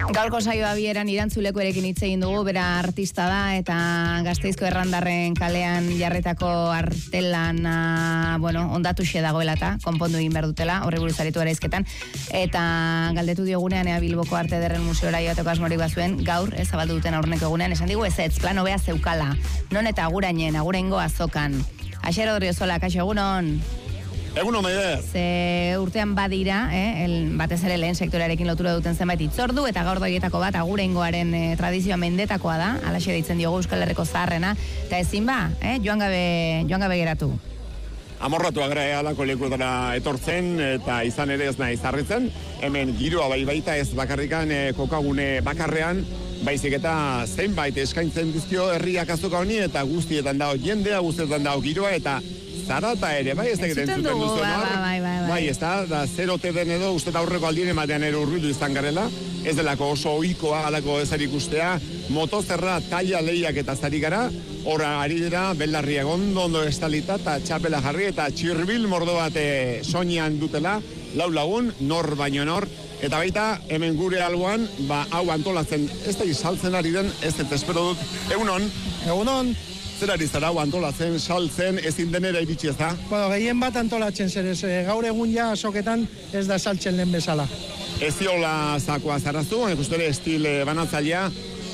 Gaurko saioa bieran irantzuleko erekin hitz egin dugu, bera artista da, eta Gasteizko Errandarren kalean jarretako artelan, ondatu xe dagoela eta konpondu egin behar dutela, horri buruz aritu gara izketan, eta galdetu diogunean Ea Bilboko Arte Ederren Museora joateko asmorik bazuen, gaur, zabaldu duten aurreneko egunean, esan digu ez plan hobea zeukala, non eta agurainen, agurengo azokan. Aixer Odriozola, kaixo, egunon? Egunon, Maider. Ze urtean badira, batez ere lehen sektorearekin lotura duten zenbait itzordu, eta gaur doietako bat agurengoaren tradizioa mendetakoa da, alaxe deitzen diogu Euskal Herriko zaharrena, eta ezin ba, joan gabe geratu. Amorratu agra alako lekutara etortzen, eta izan ere ez nahi zarritzen, hemen giroa baita ez bakarrikan kokagune bakarrean, baizik eta zenbait eskaintzen dizkio herriak azoka honi, eta guztietan dago jendea, guztietan dago giroa, eta zarata ere, bai ez egiten zuten duzu, bai ez da zerote den edo, uste da aurreko aldien ematean ere urbildu izan garela, ez delako oso ohikoa alako ezar ikustea, motozerra, taila lehiak eta zari gara, ora ari dira, belarriak ondo estalita, eta txapela jarri, eta txirbil mordo bat soinean dutela, lau lagun, nor baino nor, eta baita, hemen gure alboan, hau antolatzen, ez da saltzen ari den, ez dut espero dut, egunon, zer ari zara, antolatzen, saltzen, ezin denera iritsi ez da? Bueno, gehien bat antolatzen zer ez, gaur egun ja azoketan ez da saltzen lehen bezala. Ez diola zakoa zaraztu, ustele estil banatzailea,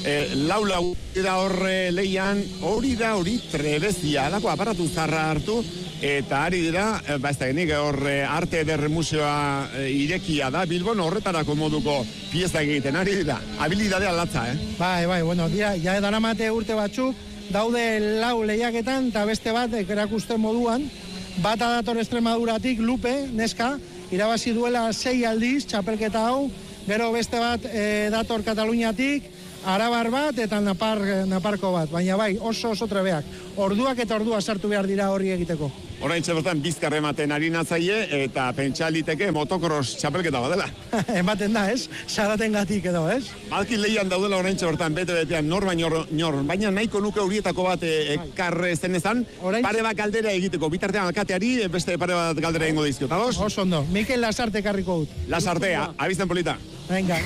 lau da horre leian, hori trebezia, alako aparatu zarra hartu, eta ari dira, ez da genik, Arte Ederren Museoa irekia da, Bilbon horretarako moduko pieza egiten, ari dira, habilidadea latza, Bai, bueno, dira, ja edaramate urte batzuk, daude lau lehiaketan, eta beste bat, erakusten moduan, bata dator Extremaduratik, Lupe, neska, irabazi duela 6 aldiz, txapelketa hau, gero beste bat dator Kataluniatik, Arabar bat eta Naparko bat, baina bai, oso trebeak. Orduak eta orduak sartu behar dira horri egiteko. Oraintxe bertan bizkar ematen ari natzaile eta pentsa liteke motocross txapelketa badela. Ematen da, ez? Zaraten gatik edo, ez? Malki lehian daudela oraintxe bertan bete-betean nor, baina nahiko nuke horietako bat karre zenezan, pare bat galdera egiteko, bitartean alkateari beste pare bat galdera egingo dizkio, eta Oso ondo, Mikel Lasarte karriko dut. Lasartea, abizten polita. Venga.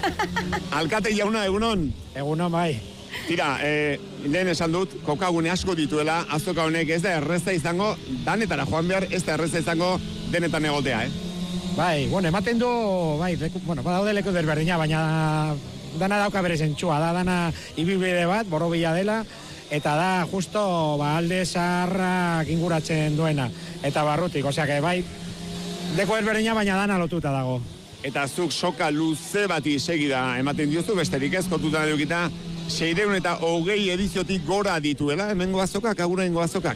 Alkate jauna, egunon? Egunon, bai. Tira, lehen esan dut, kokagune asko dituela, azoka honek ez da erreza izango, danetara joan behar, ez da erreza izango denetan egotea, Bai, ematen du, badaude leku desberdina, baina dana dauka bere zentsua, dana ibilbide bat, borobila dela, eta da justo alde zaharrak inguratzen duena, eta barrutik, osea, bai, leku desberdina, baina dana lotuta dago. Eta zuk soka luze bati segida ematen diozu, besterik ez, kontutan edukita, 620 ediziotik gora dituela, hemengo azokak, agurengo azokak.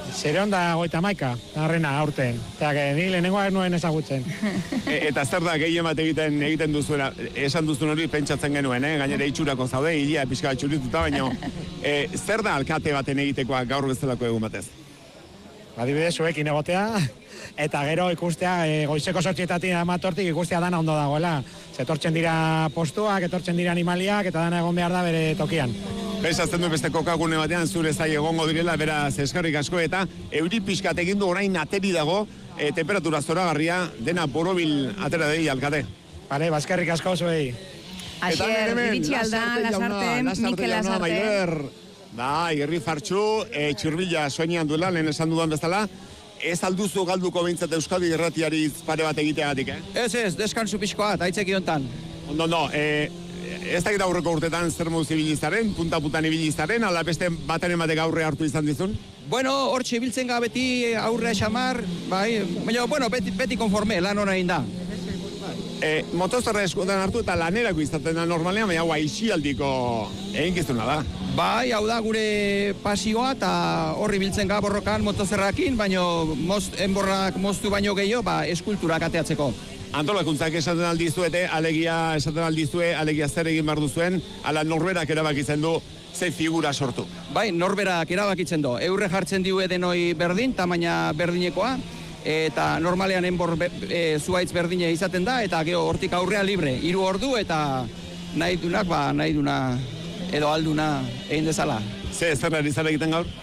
651, arrena, aurten. Eta ni lehenengoa nuen ezagutzen. Eta zer da gehien bat egiten duzuena, esan duzun hori pentsatzen genuen, gainera itxurako zaude, hilia pixka bat txurituta, baina zer da alkate baten egitekoa gaur bezalako egun batez? Adibidez, zuekin egotea, eta gero ikustea, goizeko 8:00 amatortik ikustea dana ondo dagoela. Etortzen dira postuak, etortzen dira animaliak, eta dana egon behar da bere tokian. Pensatzen du beste kokagune batean zure zai egongo direla, beraz eskerrik asko, eta euri pixkat egin du orain ateri dago, temperatura zoragarria, dena borobil atera dei alkate. Bale, eskerrik asko zuei. Aixer, iritsi alda, Lasarte, Mikel Lasarte. Bai, herri fartxu, txirbila soinean duela, lehen esan dudan bezala, ez alduzu galduko behintzat Euskadi irratiari pare bat egiteagatik, Ez, deskansu pixkoa, eta aitzeki hontan. Ondo, ez da gira aurreko urtetan zer moduz ibilizaren, punta-puntan ibilizaren, ala beste bataren batek aurre hartu izan dizun? Bueno, hortxe ibiltzen ga beti aurre xamar, bai, baina, beti konforme, lan hona egin da. Motozerra eskuetan hartu eta lanerako izaten da normalean, baina hau aixialdiko eginkizuna da. Bai, hau da gure pasioa eta horri biltzen ga borrokan motozerrakin, baina enborrak moztu baino gehiago, eskulturak ateatzeko. Antolakuntzak esaten aldizuete, alegia zer egin behar duzuen, ala norberak erabakitzen du ze figura sortu. Bai, norberak erabakitzen du. Eurre jartzen diue denoi berdin, tamaina berdinekoa, eta normalean enbor zuaitz berdine izaten da, eta geho hortik aurrea libre, 3 ordu eta nahi duna edo alduna egin dezala. Zer ari zara egiten gaur?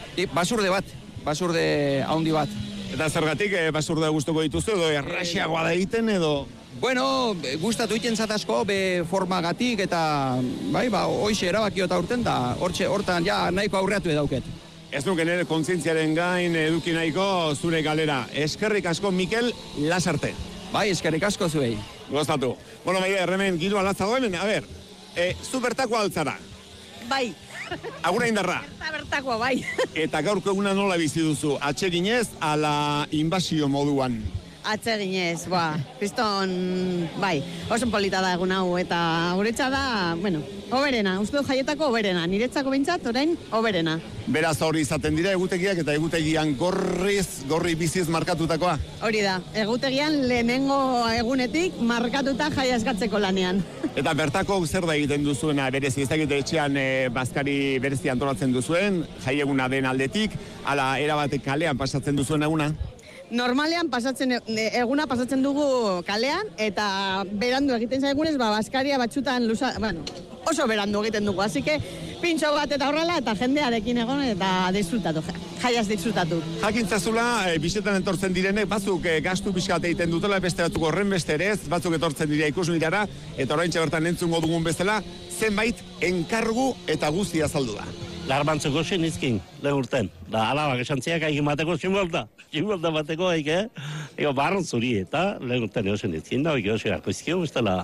Basurde haundi bat. Eta zergatik basurde gustuko dituzu edo erraxiagoa da egiten edo? Bueno, gustatu iten zatasko, be formagatik eta, hoxe erabakio eta urten da, hortan ja nahiko aurreatu edauket. Ez nuken ere kontzientziaren gain eduki nahiko zure galera. Eskerrik asko, Mikel Lasarte. Bai, eskerrik asko zuei. Gozatu. Bueno, Maia, erremen, giroa latzago hemen, a ber, zu bertako altzara. Bai. Agura indarra. Bertakoa, bai. Eta gaurko eguna nola bizi duzu? Atseginez, ala inbasio moduan? Atseginez, piston, bai, oso polita da egun hau, eta guretza da, oberena, uste du jaietako oberena, niretzako bintzat, orain, oberena. Beraz hori izaten dira egutegiak eta egutegian gorri biziz markatutakoa? Hori da, egutegian lehenengo egunetik markatuta jaia eskatzeko lanean. Eta bertako zer da egiten duzuena, berezi, ez dakite etxean bazkari berezi antolatzen duzuen, jaieguna den aldetik, ala erabatek kalean pasatzen duzuen eguna? Normalean eguna pasatzen dugu kalean, eta berandu egiten zaigunez, bazkaria batxutan oso berandu egiten dugu, así que pintxo bat eta horrela, eta jendearekin egon, eta disfrutatu, jaiaz disfrutatu. Jakintzazula, bisetan entortzen direnek, batzuk gastu pixkat egiten dutela, beste batzuk horren beste ere ez, batzuk etortzen dira ikusmirara, eta oraintxe bertan entzungo dugun bezala, zenbait enkargu eta guztia azaldu da. Larbantzeko zen izkin, lehen urten. Da, alabak esantziak haikin bateko simbolda bateko haik, ego barron zuri eta lehen urten egozen izkin da, ego zirako izkio, ez dela.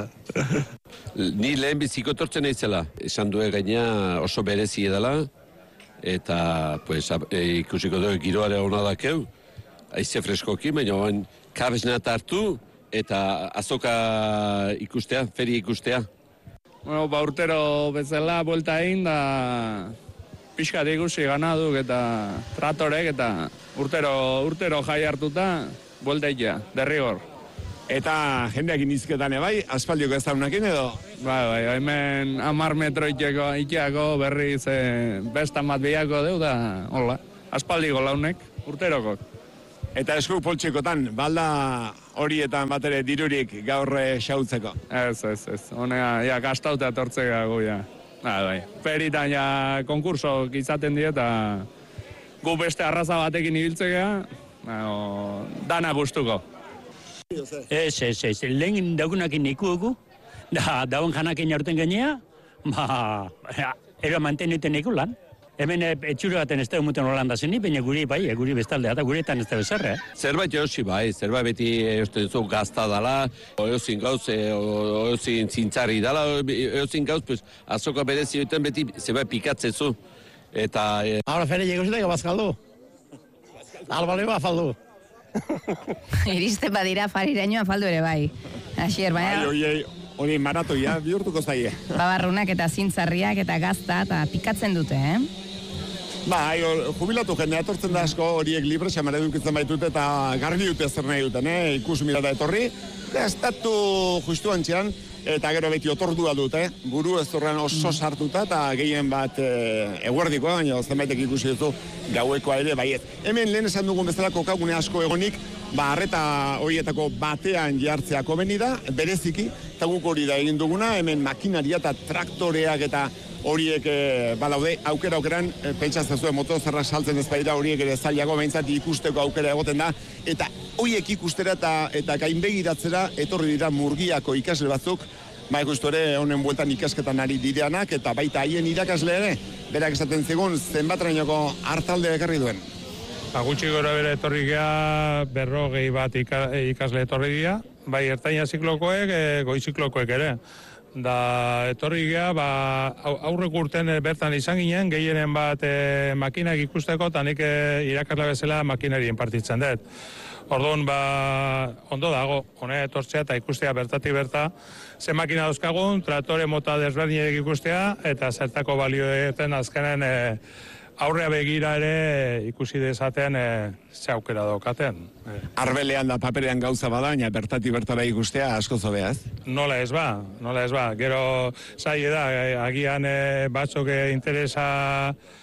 Ni lehen biziko tortzen eitzela. Esan duen gaina oso berezi edala, eta pues, ikusiko dugu giroare hona dakeu, aize freskoki, baina oan kabesnat hartu, eta azoka ikustea, feria ikustea. Bueno, urtero bezala buelta egin da pixkat ikusi ganaduk eta tratorek eta urtero jai hartuta buelta egitea, derrigor. Eta jendeak inizketan bai, aspaldioko ez daunakin edo? Bai, hemen 10 metro iteako berriz bestan bat biako deu da, hola, aspaldiko launek, urterokok. Eta esku poltsikotan, balda horietan bat ere dirurik gaur xautzeko? Ez. Honea, ja, gastauta tortzeka gu, ja. Bai. Peritan, ja, konkursok izaten die, eta gu beste arraza batekin ibiltzeka, dana gustuko. Ez. Lehen daugunakin ikugu, daun janakin aurten genea, ero manteniten iku lan. Hemen etxuru baten ez da umuten Holanda zeni, baina guri bestaldea da, guretan ez da bezarra. Zerbait erosi bai, zerbait beti duzu gazta dala, eozin gauz, eozin zintzarri dala, eozin gauz, pues, azoka berezi duten beti zerbait pikatzezu. Eta... Ahora fere llegosita que bazkaldu. Albale ba faldu. Iriste badira fariraino afaldu ere bai. Asier, baina... Hori maratoia bihurtuko zaie. Babarrunak eta zintzarriak eta gazta eta pikatzen dute, Bai, jubilatu jendea etortzen da asko horiek libre, xamare dukitzen baitute eta garbi dute zer nahi duten, ikus mirada etorri. Gastatu justu antzean, eta gero beti otordua dute, buru ez horren oso sartuta, eta gehien bat eguerdikoa, baina zenbaitek ikusi duzu gauekoa ere baiet. Hemen lehen esan dugun bezala kokagune asko egonik, arreta horietako batean jartzeako beni da, bereziki, eta guk hori da egin duguna, hemen makinaria eta traktoreak eta horiek balaude aukera aukeran, pentsatzen zuen motozerrak saltzen ez baita horiek ere zailago behintzat ikusteko aukera egoten da, eta horiek ikustera eta gainbegiratzera etorri dira Murgiako ikasle batzuk, ikustu ere honen bueltan ikasketan ari direanak, eta baita haien irakasle ere, berak esaten zigun zenbatrainoko hartalde ekarri duen. Gutxi gora bere etorri gea, 40 bat ikasle etorri gea, bai ertaina ziklokoek, goi ziklokoek ere. Da etorri gea, aurreko urten bertan izan ginen, gehienen bat makinak ikusteko, eta nik irakasle bezala makinarien partitzen dut. Orduan, ondo dago, honea etortzea eta ikustea bertatik berta, ze makina dauzkagun, traktore mota desberdinek ikustea, eta zertako balioetan azkenen aurrea begira ere ikusi dezaten ze aukera daukaten. Arbelean da paperean gauza bada, baina bertatik bertara ikustea asko zobea, ez? Nola ez ba. Gero zaila da, agian batzuk interesa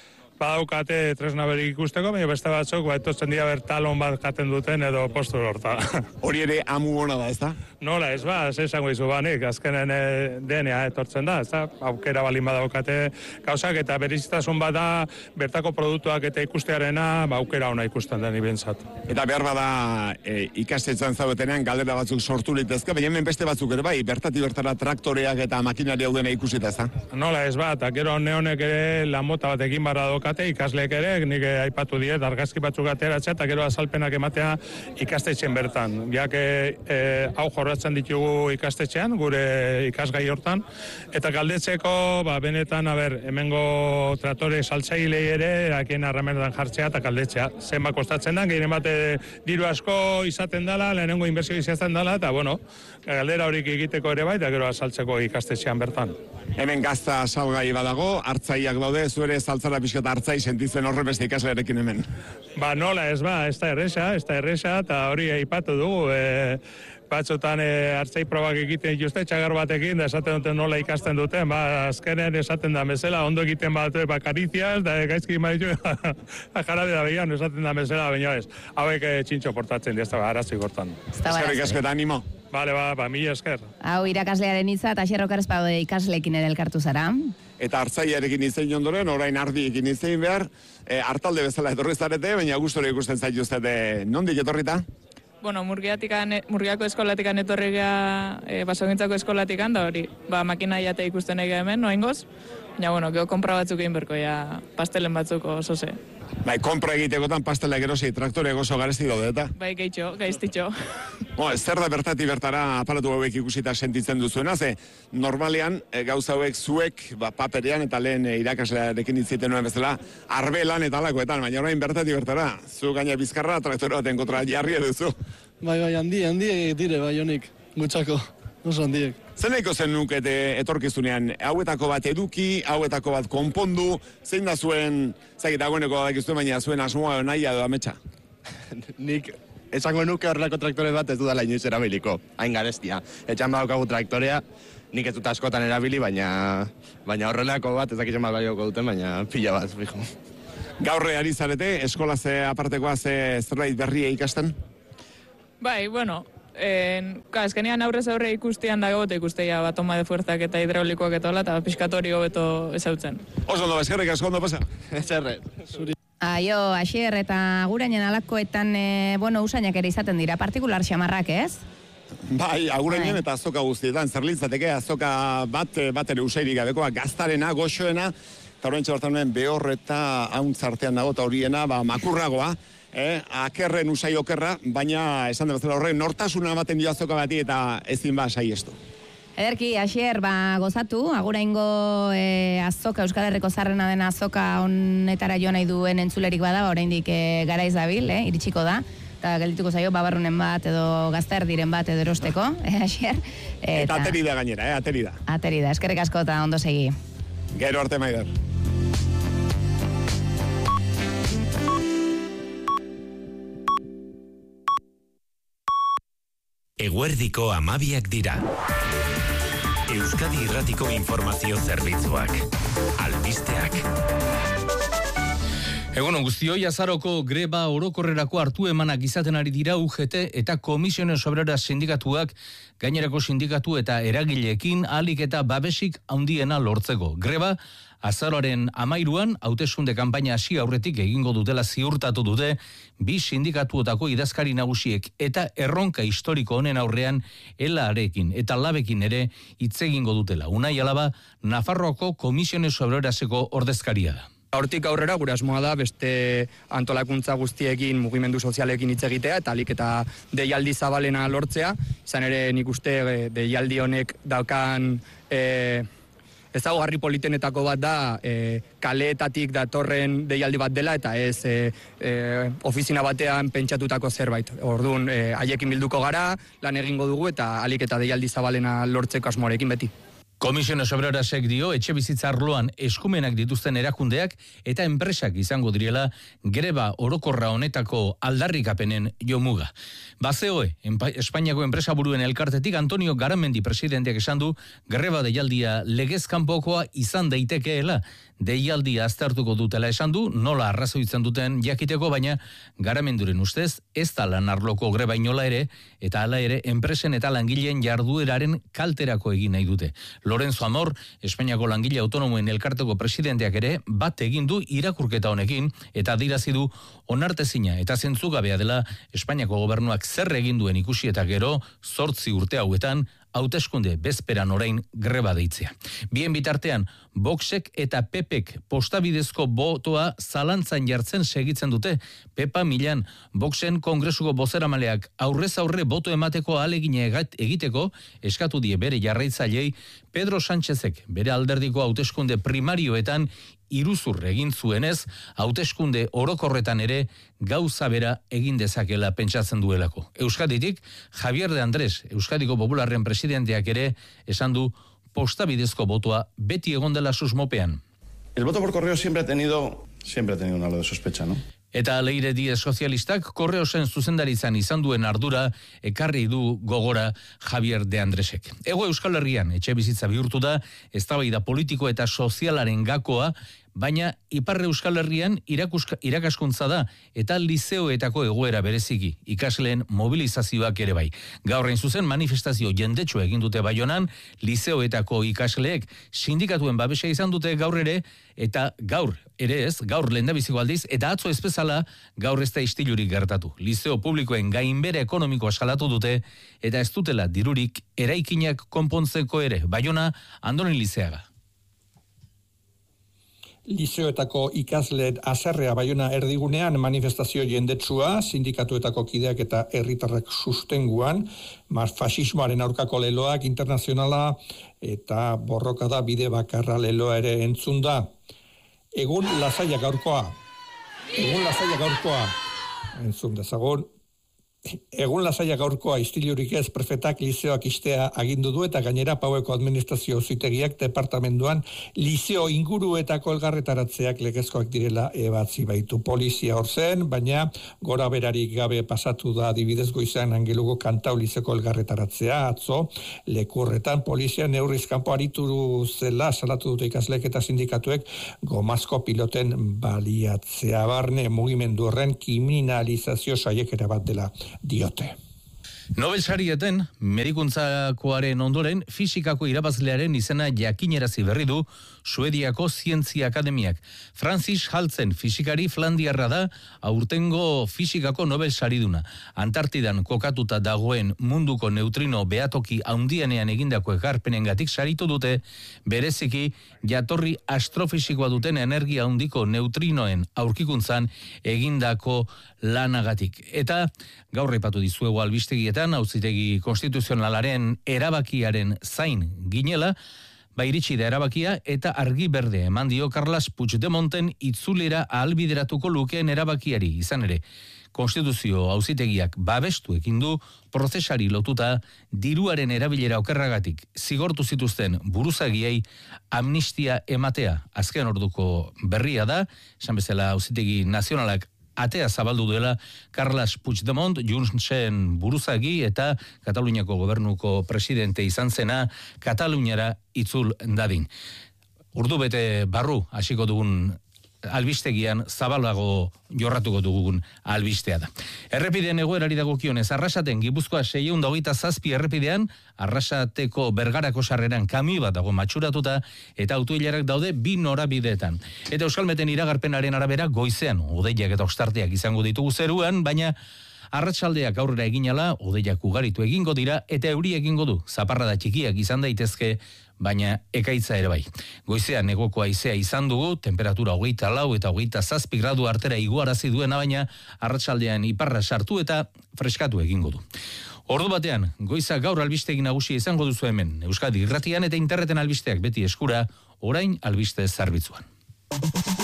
badaukate tresna berik ikusteko, baina beste batzuk, etortzen dira bertalon bat jaten duten edo postu horta. Hori ere amu hona da, ez da? Nola, ez ba, ez esango izu banik, azkenen DNA etortzen da, ez da? Aukera balin badaukate gauzak, eta berizitasun bada bertako produktuak eta ikustearena, aukera ona ikusten den ibentzat. Eta behar bada ikastetxean zaudetenean galdera batzuk sortu litezke, baina hemen beste batzuk ere bai, bertatik bertara traktoreak eta makinari haudena ikusita, ez da? Nola, ez ba, eta gero neonek ere lan mota bat egin barra daukate, ikasleek ere, nik aipatu diet, argazki batzuk ateratzea, eta gero azalpenak ematea ikastetxean bertan. Jak hau jorratzen ditugu ikastetxean, gure ikasgai hortan, eta galdetzeko, benetan, hemengo tratore saltzailei ere, akien arramenetan jartzea eta galdetzea. Zenba kostatzen da, gehien bate diru asko izaten dela, lehenengo inbertsio izaten dela, eta galdera horik egiteko ere bai, eta gero azaltzeko ikastetxean bertan. Hemen gazta salgai badago, hartzaiak daude, zuere saltzara pixkata hartzai sentitzen horre beste ikaslearekin hemen. Nola, ez da erresa, eta hori aipatu dugu, batzutan hartzai probak egiten dituzte, txagar batekin, da esaten duten nola ikasten duten, azkenen esaten da bezala, ondo egiten bat kariziaz, da gaizki maizu, jarabe da behian, esaten da bezala, baina ez, hauek txintxo portatzen dira, arazik hortan. Eskerrik asko eta animo. Bale, mila esker. Hau irakaslearen hitza eta Xerro Karespaude ikasleekin ere elkartu zara. Eta hartzaiarekin izein ondoren, orain ardiekin izein behar, hartalde bezala etorri zarete, baina gustora ikusten zaituztete, nondik etorrita? Murgiako eskolatikan etorriga basogintzako eskolatikan, da hori, makina jate ikusten egin hemen, noaingoz, baina, geho konpra batzuk egin berko, pastelen batzuk oso ze. Konpra egitekotan pastelak erosi, traktorek oso garesti daude, eta? Gaiztitxo. Zer da bertatik bertara apalatu hauek ikusita sentitzen duzuena, ze normalean gauza hauek zuek paperean eta lehen irakaslearekin itziten nuen bezala arbelan eta alakoetan, baina orain bertatik bertara, zu gaina bizkarra traktore baten kontra jarri eduzu. Handi dire, honik, gutxako, oso handiek. Zer nahiko zen nukete etorkizunean, hauetako bat eduki, hauetako bat konpondu, zein da zuen, dagoeneko badakizuen, baina zuen asmoa nahia edo ametsa? Nik esango nuke horrelako traktore bat ez dudala inoiz erabiliko, hain garestia. Etxan badaukagu traktorea, nik ez dut askotan erabili, baina horrelako bat ez dakitzen bat balioko duten, baina pila bat, fijo. Gaurre ari zarete, eskola apartekoa zerbait berria ikasten? Azkenean aurrez aurre ikustean dago, eta ikusteia toma de fuerzak eta hidraulikoak eta hola, eta piskatorio beto ezautzen. Oso ondo, eskerrik asko ondo pasa. Ezerret. Aio, Asier, eta gurainen alakoetan, usainak ere izaten dira, partikular xamarrak, ez? Bai, agurainen eta azoka guztietan, zer litzateke azoka bat ere usairik gabekoa, gaztarena, goxoena, eta horrein txabartan behor eta hauntzartean dago, eta horiena, makurragoa, akerren usai okerra, baina esan da bezala horren nortasuna ematen dio azoka bati eta ezin saiestu. Ederki, Asier, gozatu, aguraingo azoka, Euskal Herriko zarrena den azoka honetara joan nahi duen entzulerik bada, oraindik garaiz dabil, iritsiko da, eta geldituko zaio babarrunen bat edo gazterdiren bat edo erosteko, Asier. Eta ateri da gainera, ateri da. Ateri da, eskerrik asko eta ondo segi. Gero arte, Maider. Eguerdiko 12 dira. Euskadi Irratiko informazio zerbitzuak. Albisteak. Egun guztioi, azaroko greba orokorrerako hartu emanak izaten ari dira UGT eta Komisiones Obreras sindikatuak, gainerako sindikatu eta eragileekin ahalik eta babesik handiena lortzeko. Greba azaroaren 13an hauteskunde kanpaina hasi aurretik egingo dutela ziurtatu dute bi sindikatuotako idazkari nagusiek eta erronka historiko honen aurrean ELArekin eta LABekin ere hitz egingo dutela. Unai Alaba, Nafarroako Komisiones Obreraseko ordezkaria da. Hortik aurrera gure asmoa da beste antolakuntza guztiekin, mugimendu sozialekin hitz egitea eta ahalik eta deialdi zabalena lortzea. Izan ere nik uste deialdi honek daukan ezaugarri politenetako bat da kaleetatik datorren deialdi bat dela eta ez ofizina batean pentsatutako zerbait. Orduan haiekin bilduko gara, lan egingo dugu eta ahalik eta deialdi zabalena lortzeko asmoarekin beti. Comisiones Obrerasek dio etxe bizitza arloan eskumenak dituzten erakundeak eta enpresak izango direla greba orokorra honetako aldarrikapenen jomuga. Bazeoe, Espainiako enpresaburuen elkartetik Antonio Garamendi presidenteak esan du greba deialdia legez kanpokoa izan daitekeela. Deialdia aztertuko dutela esan du, nola arrazoitzen duten jakiteko, baina Garamenduren ustez ez da lan arloko greba inola ere, eta hala ere enpresen eta langileen jardueraren kalterako egin nahi dute. Lorenzo Amor, Espainiako langile autonomoen elkarteko presidenteak ere bat egin du irakurketa honekin eta adirazi du onartezina eta zentzugabea dela Espainiako gobernuak zer egin duen ikusi eta gero 8 urte hauetan hauteskunde bezperan orain greba deitzea. Bien bitartean, Voxek eta Pepek postabidezko botoa zalantzan jartzen segitzen dute. Pepa Milan, Voxen kongresuko bozeramaleak aurrez aurre boto emateko ahalegina egiteko eskatu die bere jarraitzailei Pedro Sánchezek bere alderdiko hauteskunde primarioetan iruzur egin zuenez, hauteskunde orokorretan ere gauza bera egin dezakela pentsatzen duelako. Euskaditik, Javier de Andrés, Euskadiko Popularren presidenteak ere esan du postabidezko botoa beti egon dela susmopean. El voto por correo siempre ha tenido un halo de sospecha, ¿no? Eta Leire Diez sozialistak Korreosen zuzendaritzan izan duen ardura ekarri du gogora Javier de Andresek. Hego Euskal Herrian etxe bizitza bihurtu da eztabaida politiko eta sozialaren gakoa, baina Ipar Euskal Herrian irakaskuntza da eta lizeoetako egoera bereziki, ikasleen mobilizazioak ere bai. Gaur hain zuzen manifestazio jendetsu egin dute Baionan, lizeoetako ikasleek sindikatuen babesa izan dute gaur ere, eta gaur lehendabiziko aldiz, eta atzo ez bezala gaur ez da istilurik gertatu. Lizeo publikoen gainbehera ekonomikoa salatu dute, eta ez dutela dirurik eraikinak konpontzeko ere. Baiona, Andoni Lizeaga. Lizeoetako ikasleen haserrea Baiona erdigunean manifestazio jendetsua, sindikatuetako kideak eta herritarrak sustenguan, fasismoaren aurkako leloak internazionala eta borrokada bide bakarra leloa ere entzun da. Egun lasaia gaurkoa, entzun dezagun. Egun lasaia gaurkoa istilurik ez prefetak lizeoak istea agindu du eta gainera Paueko administrazio auzitegiak departamenduan lizeo inguruetako elgarretaratzeak legezkoak direla ebatzi baitu. Polizia hor zen, baina gora berarik gabe pasatu da adibidez goizean Angeluko Kantau lizeko elgarretaratzea, atzo lekurretan polizia neurriz kanpo aritu zela salatu dute ikasleek eta sindikatuek gomazko piloten baliatzea, barne mugimendu horren kriminalizazio saiakera bat dela diote. Nobel sarieten, medikuntzakoaren ondoren, fisikako irabazlearen izena jakinerazi berri du Suediako Zientzia Akademiak. Francis Haltzen fisikari flandiarra da, aurtengo fisikako Nobel sariduna. Antartidan kokatuta dagoen munduko neutrino behatoki handienean egindako ekarpenengatik saritu dute, bereziki jatorri astrofisikoa duten energia handiko neutrinoen aurkikuntzan egindako lanagatik. Eta gaur aipatu dizuegu albistegietan, Auzitegi Konstituzionalaren erabakiaren zain ginela, iritsi da erabakia eta argi berde eman dio Carles Puigdemonten itzulera ahalbideratuko lukeen erabakiari. Izan ere, Konstituzio Auzitegiak babestu ekin du prozesari lotuta diruaren erabilera okerragatik zigortu zituzten buruzagiei amnistia ematea. Azken orduko berria da, esan bezala Auzitegi Nazionalak atea zabaldu duela Carles Puigdemont, Juntzen buruzagi eta Kataluniako gobernuko presidente izan zena Kataluniara itzul dadin. Urdu bete barru hasiko dugun albistegian zabalago jorratuko dugun albistea da. Errepideen egoerari dagokionez, Arrasaten Gipuzkoa 627 errepidean, Arrasateko Bergarako sarreran kamioi bat dago matxuratuta eta autoilarak daude 2 norabideetan. Eta Euskalmeten iragarpenaren arabera goizean hodeiak eta ostarteak izango ditugu zeruan, baina arratsaldeak aurrera eginala, hodeiak ugaritu egingo dira eta euri egingo du. Zaparrada txikiak izan daitezke, baina ekaitza ere bai. Goizean negoko haizea izan dugu, temperatura 24 eta 27 gradu artera igoarazi duena, baina arratsaldean iparra sartu eta freskatu egingo du. Ordu batean, goiza gaur albistegi nagusia izango duzu hemen. Euskadi Irratian eta interneten albisteak beti eskura, orain albiste zerbitzuan.